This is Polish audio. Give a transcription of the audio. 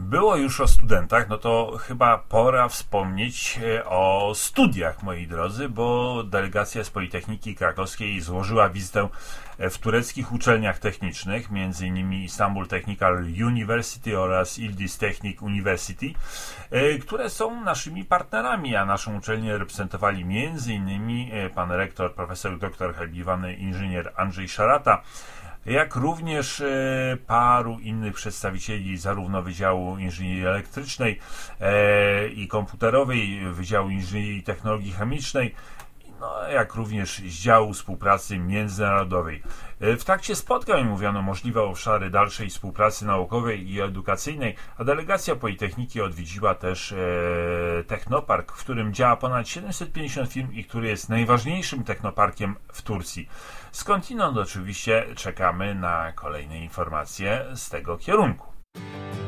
Było już o studentach, no to chyba pora wspomnieć o studiach, moi drodzy, bo delegacja z Politechniki Krakowskiej złożyła wizytę w tureckich uczelniach technicznych, m.in. Istanbul Technical University oraz Yildiz Technic University, które są naszymi partnerami, a naszą uczelnię reprezentowali m.in. pan rektor, profesor dr habilitowany inżynier Andrzej Szarata, jak również paru innych przedstawicieli zarówno Wydziału Inżynierii Elektrycznej i Komputerowej, Wydziału Inżynierii i Technologii Chemicznej, no, jak również z działu współpracy międzynarodowej. W trakcie spotkań omówiono możliwe obszary dalszej współpracy naukowej i edukacyjnej, a delegacja Politechniki odwiedziła też technopark, w którym działa ponad 750 firm i który jest najważniejszym technoparkiem w Turcji. Skądinąd oczywiście czekamy na kolejne informacje z tego kierunku.